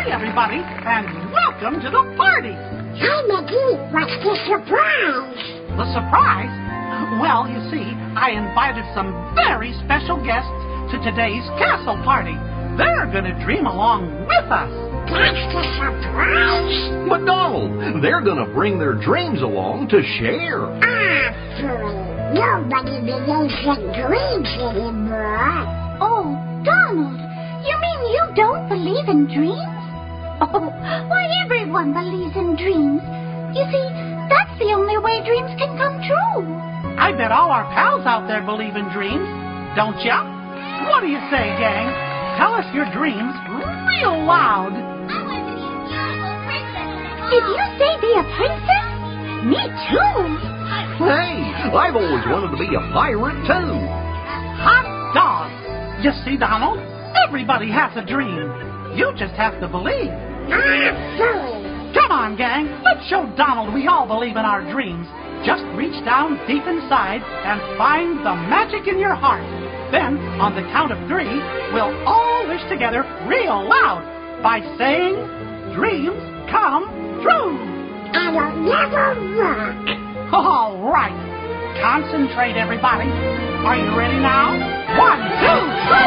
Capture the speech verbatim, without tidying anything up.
Hey, everybody, and welcome to the party. Hi, Mickey. What's the surprise? The surprise? Well, you see, I invited some very special guests to today's castle party. They're going to dream along with us. That's the surprise? But Donald, they're going to bring their dreams along to share. Ah, fool. Nobody believes in dreams anymore. Oh, Donald, you mean you don't believe in dreams? Oh, why, everyone believes in dreams. You see, that's the only way dreams can come true. I bet all our pals out there believe in dreams, don't ya? What do you say, gang? Tell us your dreams real loud. Did you say be a princess? Me too. Hey, I've always wanted to be a pirate, too. Hot dog! You see, Donald, everybody has a dream. You just have to believe. Ah, fool. Come on, gang. Let's show Donald we all believe in our dreams. Just reach down deep inside and find the magic in your heart. Then, on the count of three, we'll all wish together real loud by saying, dreams come true. And I'll never work. All right. Concentrate, everybody. Are you ready now? One, two, three.